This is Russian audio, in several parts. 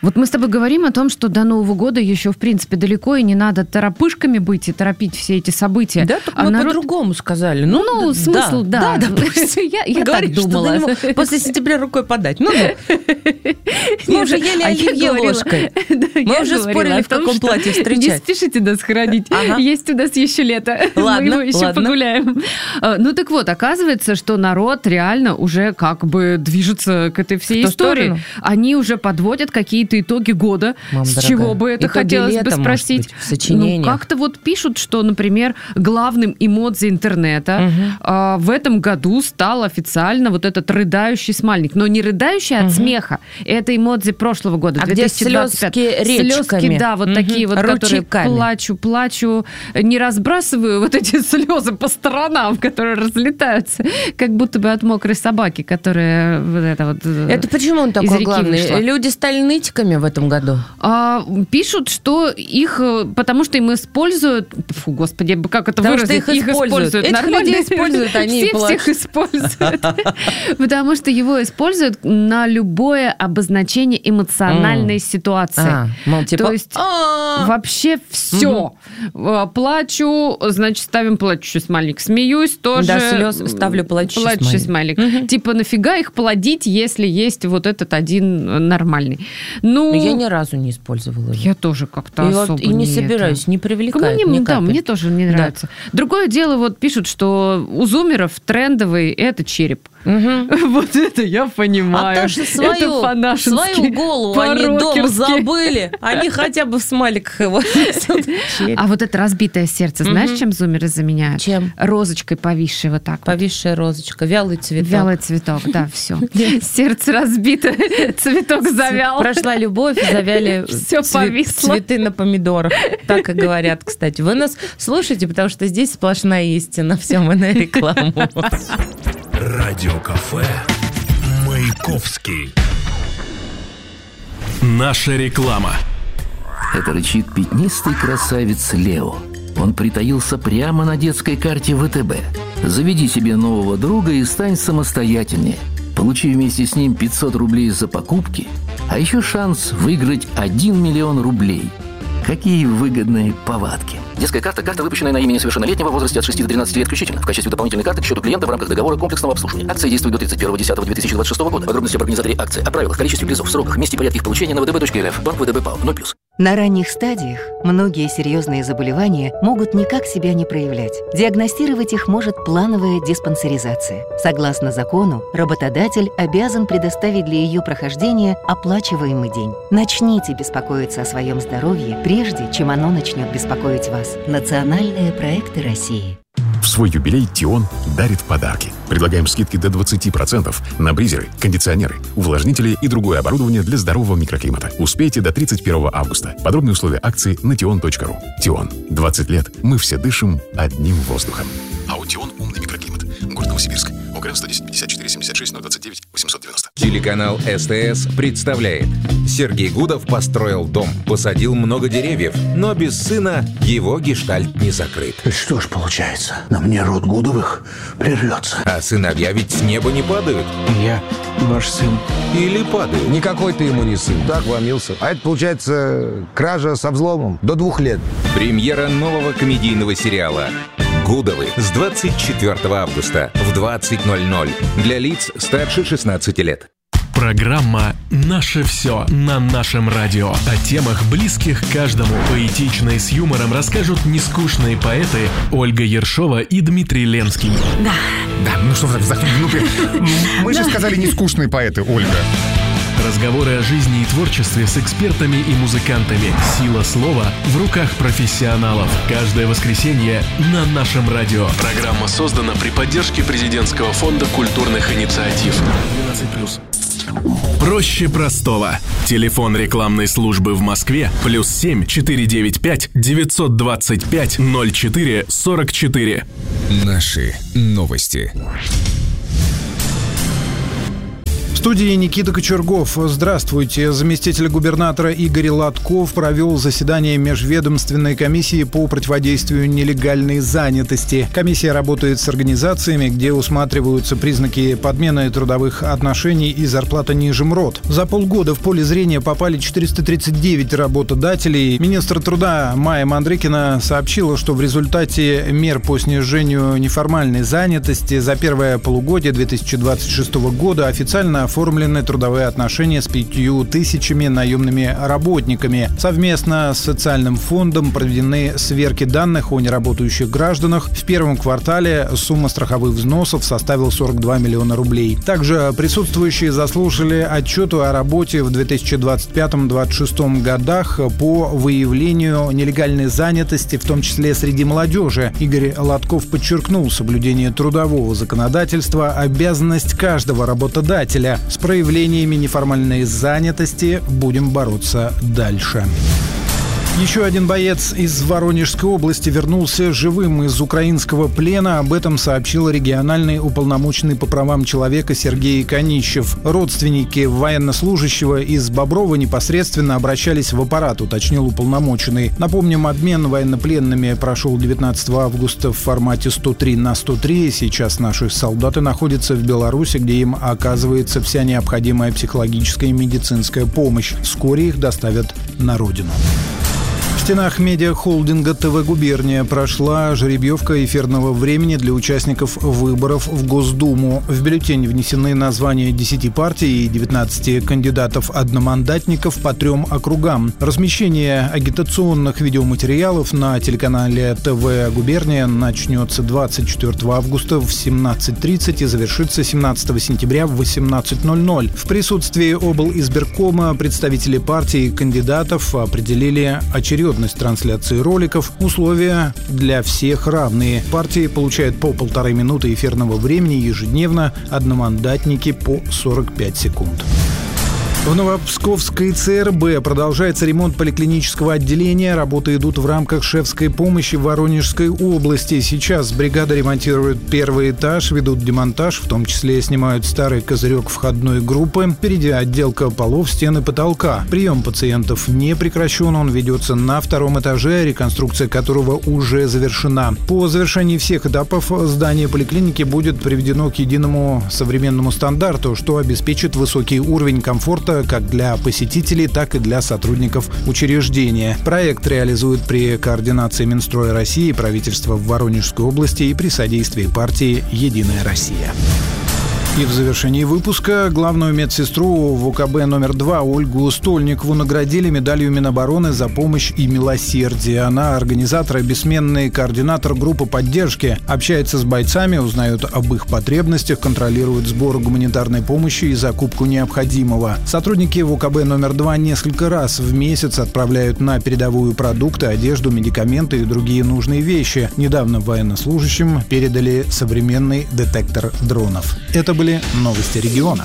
Вот мы с тобой говорим о том, что до Нового года еще, в принципе, далеко, и не надо торопышками быть и торопить все эти события. Да, только мы по-другому сказали. Смысл, да. Я так думала. После сентября рукой подать. Мы уже ели оливье ложкой. Мы уже спорили, в каком платье встречать. Не спешите нас хоронить. Есть у нас еще лето. Ладно, мы его еще погуляем. Ну так вот, оказывается, что народ реально уже как бы движется к этой всей истории. Они уже подводят какие-то итоги года. С чего бы это хотелось бы спросить? Ну, как-то вот пишут, что, например, главным эмодзи интернета в этом году стал официально вот этот рыдающий смайлик. Но не рыдающий от смеха. Это эмодзи прошлого года, 2025. Где слезки, да, вот такие вот, которые плачу, не разбрасываю вот эти слезы по сторонам, которые разлетаются, как будто бы от мокрой собаки, которая вот это вот. Это почему он такой главный? Вышла. Люди стали нытиками в этом году? Пишут, что их, потому что им используют, господи, как это выразить? Что их используют. Этих людей используют, они и плачут. Всех используют. Потому что его используют на любое обозначение эмоциональной ситуации. То есть вообще все. Плачу, значит, ставим плачущий смайлик. Смеюсь, тоже. Да, слез ставлю плачущий смайлик. Типа, нафига их плодить, если есть вот этот один нормальный? Ну, я ни разу не использовала его. Я тоже как-то особо и не собираюсь, не привлекает. Мне тоже не нравится. Другое дело, вот пишут, что у зумеров трендовый это череп. Вот это я понимаю. А то, что свою голову они дома забыли, они хотя бы в смайликах его. А вот это разбитое сердце, знаешь, чем зумеры заменяют? Чем? Розочкой повисшей вот так. Повисшая розочка, вялый цветок. Вялый цветок, да, все. Сердце разбито, цветок завял. Прошла любовь, завяли цветы на помидорах. Так и говорят, кстати. Вы нас слушаете, потому что здесь сплошная истина. Все, мы на рекламу. Радиокафе Маяковский. Наша реклама. Это рычит пятнистый красавец Лео. Он притаился прямо на детской карте ВТБ. Заведи себе нового друга и стань самостоятельнее. Получи вместе с ним 500 рублей за покупки, а еще шанс выиграть 1 миллион рублей. Какие выгодные повадки. Детская карта – карта, выпущенная на имя несовершеннолетнего в возрасте от 6 до 13 лет включительно. В качестве дополнительной карты к счету клиента в рамках договора комплексного обслуживания. Акция действует до 31.10.2026 года. Подробности об организаторе акции, о правилах, количестве призов, сроках, месте и порядке их получения на vdb.rf. Банк ВТБ ПАО 0+. На ранних стадиях многие серьезные заболевания могут никак себя не проявлять. Диагностировать их может плановая диспансеризация. Согласно закону, работодатель обязан предоставить для ее прохождения оплачиваемый день. Начните беспокоиться о своем здоровье, прежде чем оно начнет беспокоить вас. Национальные проекты России. В свой юбилей Тион дарит подарки. Предлагаем скидки до 20% на бризеры, кондиционеры, увлажнители и другое оборудование для здорового микроклимата. Успейте до 31 августа. Подробные условия акции на tion.ru. Тион. 20 лет. Мы все дышим одним воздухом. А у Тион умный микроклимат. Город Новосибирск. ОГРН 110 54 76 029 890. Телеканал СТС представляет. Сергей Гудов построил дом, посадил много деревьев, но без сына его гештальт не закрыт. Что ж получается, на мне род Гудовых прервется. А сыновья ведь с неба не падают. Я ваш сын. Или падают. Никакой ты ему не сын. Так вломился. А это, получается, кража со взломом до 2 лет. Премьера нового комедийного сериала «Гудовы» с 24 августа в 20:00 для лиц старше 16 лет. Программа «Наше все» на нашем радио. О темах, близких каждому. Поэтично и с юмором расскажут нескучные поэты Ольга Ершова и Дмитрий Ленский. Да, ну что вы так, мы же сказали нескучные поэты, Ольга. Разговоры о жизни и творчестве с экспертами и музыкантами. Сила слова в руках профессионалов. Каждое воскресенье на нашем радио. Программа создана при поддержке Президентского фонда культурных инициатив. 12+. Проще простого. Телефон рекламной службы в Москве +7 495 925 04 44. Наши новости. студии Никита Кочергов. Здравствуйте. Заместитель губернатора Игорь Лотков провел заседание межведомственной комиссии по противодействию нелегальной занятости. Комиссия работает с организациями, где усматриваются признаки подмены трудовых отношений и зарплата ниже МРОТ. За полгода в поле зрения попали 439 работодателей. Министр труда Майя Мандрыкина сообщила, что в результате мер по снижению неформальной занятости за первое полугодие 2026 года официально оформлены трудовые отношения с 5000 наемными работниками. Совместно с социальным фондом проведены сверки данных о неработающих гражданах. В первом квартале сумма страховых взносов составила 42 миллиона рублей. Также присутствующие заслушали отчеты о работе в 2025-2026 годах по выявлению нелегальной занятости, в том числе среди молодежи. Игорь Лотков подчеркнул, соблюдение трудового законодательства – обязанность каждого работодателя. С проявлениями неформальной занятости будем бороться дальше. Еще один боец из Воронежской области вернулся живым из украинского плена. Об этом сообщил региональный уполномоченный по правам человека Сергей Конищев. Родственники военнослужащего из Боброва непосредственно обращались в аппарат, уточнил уполномоченный. Напомним, обмен военнопленными прошел 19 августа в формате 103 на 103. Сейчас наши солдаты находятся в Беларуси, где им оказывается вся необходимая психологическая и медицинская помощь. Вскоре их доставят на родину. В стенах медиахолдинга ТВ «Губерния» прошла жеребьевка эфирного времени для участников выборов в Госдуму. В бюллетень внесены названия 10 партий и 19 кандидатов-одномандатников по 3 округам. Размещение агитационных видеоматериалов на телеканале ТВ «Губерния» начнется 24 августа в 17:30 и завершится 17 сентября в 18:00. В присутствии облизбиркома представители партий и кандидатов определили очередность трансляции роликов. Условия для всех равные. Партии получают по 1,5 минуты эфирного времени ежедневно, одномандатники по 45 секунд. В Новопсковской ЦРБ продолжается ремонт поликлинического отделения. Работы идут в рамках шефской помощи в Воронежской области. Сейчас бригада ремонтирует первый этаж, ведут демонтаж, в том числе снимают старый козырек входной группы. Впереди отделка полов, стен и потолка. Прием пациентов не прекращен, он ведется на 2-м этаже, реконструкция которого уже завершена. По завершении всех этапов здание поликлиники будет приведено к единому современному стандарту, что обеспечит высокий уровень комфорта как для посетителей, так и для сотрудников учреждения. Проект реализует при координации Минстроя России, правительства в Воронежской области и при содействии партии «Единая Россия». И в завершении выпуска главную медсестру ВКБ номер 2 Ольгу Стольникову наградили медалью Минобороны за помощь и милосердие. Она организатор и бессменный координатор группы поддержки. Общается с бойцами, узнает об их потребностях, контролирует сбор гуманитарной помощи и закупку необходимого. Сотрудники ВКБ номер 2 несколько раз в месяц отправляют на передовую продукты, одежду, медикаменты и другие нужные вещи. Недавно военнослужащим передали современный детектор дронов. Это были новости региона.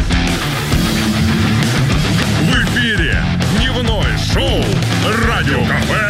В эфире дневное шоу «Радио